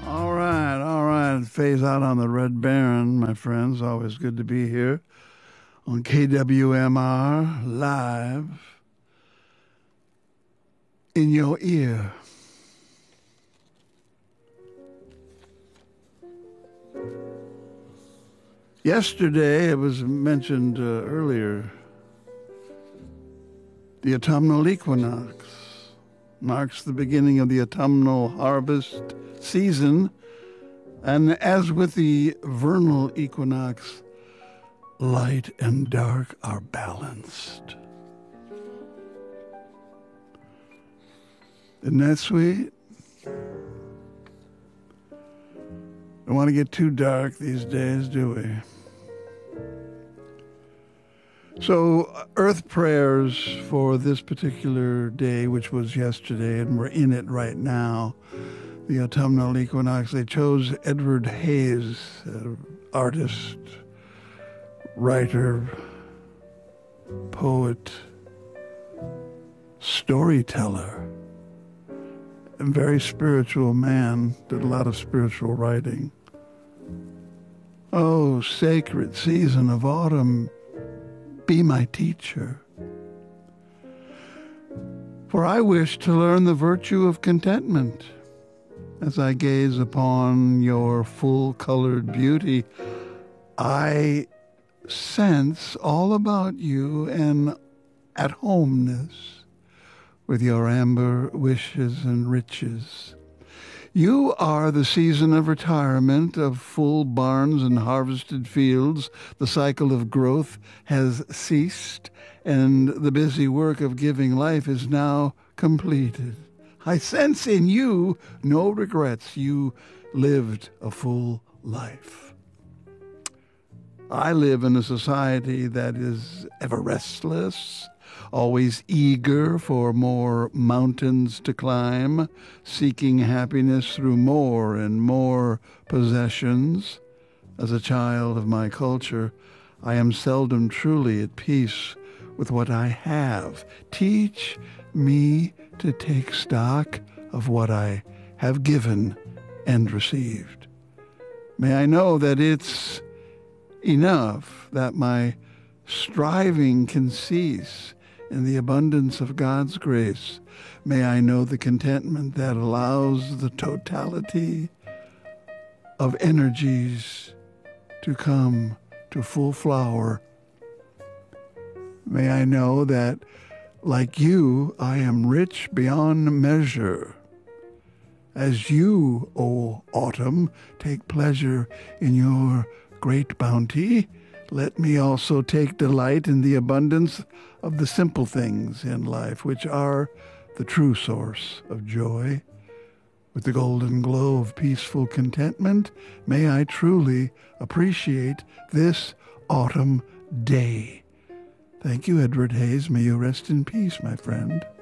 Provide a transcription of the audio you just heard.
All right. Phase out on the Red Baron, my friends. Always good to be here on KWMR live in your ear. Yesterday, it was mentioned earlier, the autumnal equinox marks the beginning of the autumnal harvest season. And as with the vernal equinox, light and dark are balanced. Isn't that sweet? Don't want to get too dark these days, do we? So, earth prayers for this particular day, which was yesterday, and we're in it right now, the autumnal equinox. They chose Edward Hayes, artist, writer, poet, storyteller, and very spiritual man, did a lot of spiritual writing. Oh, sacred season of autumn, be my teacher. For I wish to learn the virtue of contentment. As I gaze upon your full-colored beauty, I sense all about you an at-homeness with your amber wishes and riches. You are the season of retirement, of full barns and harvested fields. The cycle of growth has ceased, and the busy work of giving life is now completed. I sense in you no regrets. You lived a full life. I live in a society that is ever restless, always eager for more mountains to climb, seeking happiness through more and more possessions. As a child of my culture, I am seldom truly at peace with what I have. Teach me to take stock of what I have given and received. May I know that it's enough, that my striving can cease in the abundance of God's grace. May I know the contentment that allows the totality of energies to come to full flower. May I know that, like you, I am rich beyond measure. As you, O autumn, take pleasure in your great bounty, let me also take delight in the abundance of the simple things in life, which are the true source of joy. With the golden glow of peaceful contentment, may I truly appreciate this autumn day. Thank you, Edward Hayes. May you rest in peace, my friend.